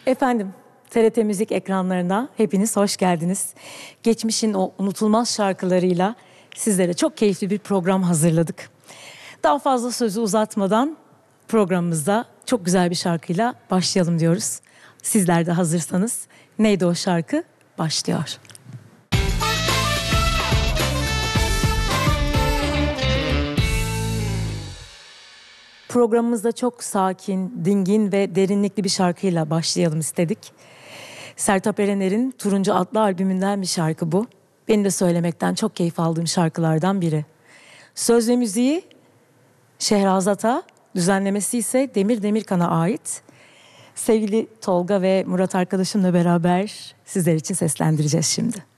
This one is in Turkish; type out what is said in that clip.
Efendim, TRT Müzik ekranlarına hepiniz hoş geldiniz. Geçmişin o unutulmaz şarkılarıyla sizlere çok keyifli bir program hazırladık. Daha fazla sözü uzatmadan programımıza çok güzel bir şarkıyla başlayalım diyoruz. Sizler de hazırsanız neydi o şarkı? Başlıyor. Programımızda çok sakin, dingin ve derinlikli bir şarkıyla başlayalım istedik. Sertab Erener'in Turuncu adlı albümünden bir şarkı bu. Benim de söylemekten çok keyif aldığım şarkılardan biri. Söz ve müziği Şehrazat'a, düzenlemesi ise Demir Demirkan'a ait. Sevgili Tolga ve Murat arkadaşımla beraber sizler için seslendireceğiz şimdi.